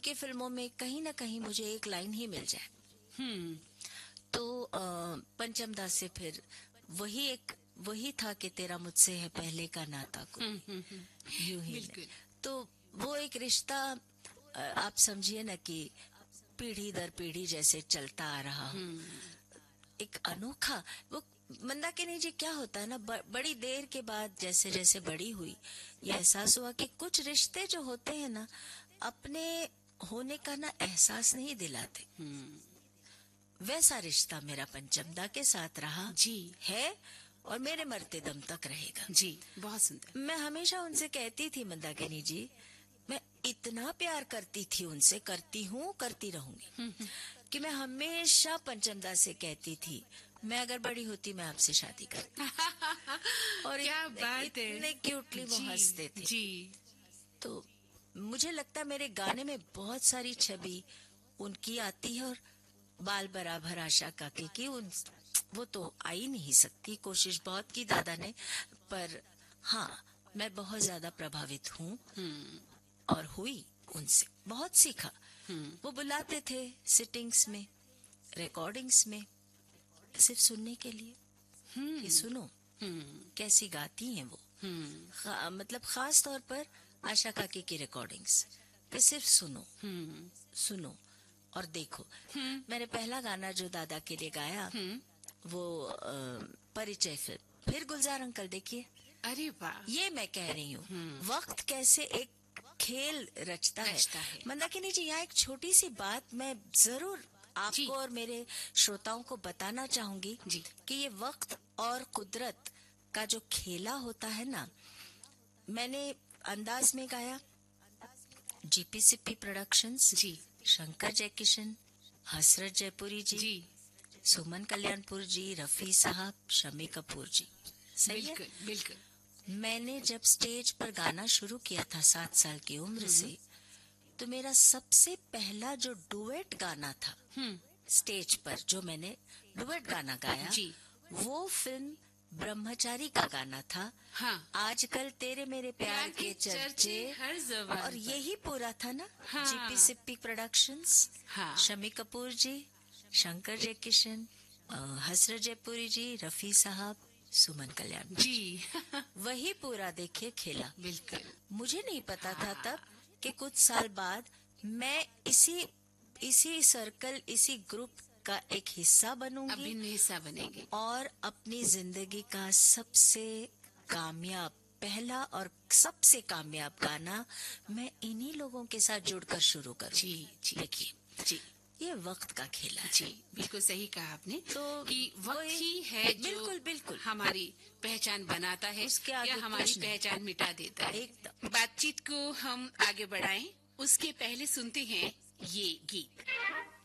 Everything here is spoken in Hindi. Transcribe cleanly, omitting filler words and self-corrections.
की फिल्मों में कहीं ना कहीं मुझे एक लाइन ही मिल जाए। तो पंचम दास से फिर वही था कि तेरा मुझसे है पहले का नाता को यूं ही नहीं। तो वो एक रिश्ता आप समझिए ना कि पीढ़ी दर पीढ़ी जैसे चलता आ रहा हो, एक अनोखा वो। मंदाकिनी जी क्या होता है ना, बड़ी देर के बाद जैसे जैसे बड़ी हुई, ये एहसास हुआ कि कुछ रिश्ते जो होते हैं ना, अपने होने का ना एहसास नहीं दिलाते। वैसा रिश्ता मेरा पंचमदा के साथ रहा जी है और मेरे मरते दम तक रहेगा। जी, बहुत सुंदर। मैं हमेशा उनसे कहती थी, मंदाकिनी जी, मैं इतना प्यार करती थी उनसे, करती हूँ, करती रहूंगी, कि मैं हमेशा पंचमदा से कहती थी, मैं अगर बड़ी होती मैं आपसे शादी करती। और क्या बात है। इतने क्यूटली वो हंसते थे। जी। तो मुझे लगता है मेरे गाने में बहुत सारी छवि उनकी आती है, और बाल बराबर आशा काकी की वो तो आ ही नहीं सकती। कोशिश बहुत की दादा ने, पर हाँ, मैं बहुत ज्यादा प्रभावित हूँ और हुई उनसे, बहुत सीखा। वो बुलाते थे सिटिंग्स में, रिकॉर्डिंग्स में, सिर्फ सुनने के लिए कि सुनो कैसी गाती हैं वो। मतलब खास तौर पर आशा काकी की रिकॉर्डिंग्स, कि सिर्फ सुनो सुनो और देखो। मैंने पहला गाना जो दादा के लिए गाया वो परिचय फिल्म, फिर गुलजार अंकल देखिए। अरे वाह। ये मैं कह रही हूँ वक्त कैसे एक खेल रचता है। मंदाकिनी जी, यहाँ एक छोटी सी बात मैं जरूर आपको और मेरे श्रोताओं को बताना चाहूंगी जी। कि ये वक्त और कुदरत का जो खेला होता है ना, मैंने अंदाज में गाया, जीपी सिप्पी प्रोडक्शंस, जी शंकर जयकिशन, हसरत जयपुरी जी, सुमन कल्याणपुर जी, रफी साहब, शमी कपूर जी। सही है? बिल्कुल बिल्कुल। मैंने जब स्टेज पर गाना शुरू किया था 7 साल की उम्र से, तो मेरा सबसे पहला जो डुएट गाना था स्टेज पर, जो मैंने डुएट गाना गाया जी। वो फिल्म ब्रह्मचारी का गाना था। हाँ। आजकल तेरे मेरे प्यार के चर्चे हर जबान और यही पूरा था ना। हाँ। जीपी सिप्पी प्रोडक्शंस, हाँ। शमी कपूर जी, शंकर जयकिशन, हसरत जयपुरी जी, रफी साहब, सुमन कल्याण जी। वही पूरा देखिए खेला। बिल्कुल। मुझे नहीं पता था तब कि कुछ साल बाद मैं इसी सर्कल, इसी ग्रुप का एक हिस्सा बनूंगी, अभिन्न हिस्सा बनेंगे, और अपनी जिंदगी का सबसे कामयाब पहला और सबसे कामयाब गाना मैं इन्हीं लोगों के साथ जुड़कर शुरू करूं। जी जी। देखिए जी, ये वक्त का खेला है। जी बिल्कुल सही कहा आपने। तो कि वक्त ही है जो बिल्कुल बिल्कुल हमारी पहचान बनाता है या हमारी पहचान मिटा देता है। एकदम। बातचीत को हम आगे बढ़ाएं, उसके पहले सुनते हैं ये गीत।